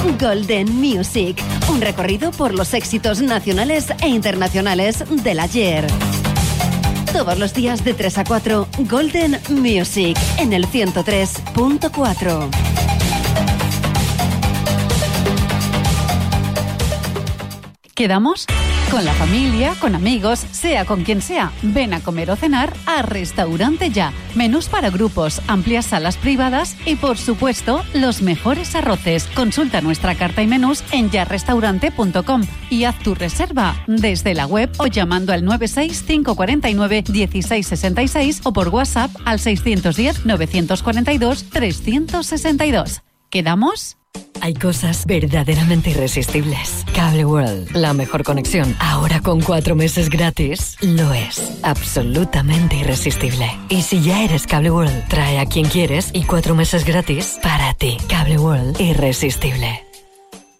Golden Music, un recorrido por los éxitos nacionales e internacionales del ayer. Todos los días de 3 a 4, Golden Music, en el 103.4. ¿Quedamos? Con la familia, con amigos, sea con quien sea. Ven a comer o cenar a Restaurante Ya. Menús para grupos, amplias salas privadas y, por supuesto, los mejores arroces. Consulta nuestra carta y menús en yarrestaurante.com y haz tu reserva desde la web o llamando al 96-549-1666 o por WhatsApp al 610-942-362. ¿Quedamos? Hay cosas verdaderamente irresistibles. Cable World, la mejor conexión, ahora con 4 meses gratis, lo es. Absolutamente irresistible. Y si ya eres Cable World, trae a quien quieres y 4 meses gratis para ti. Cable World, irresistible.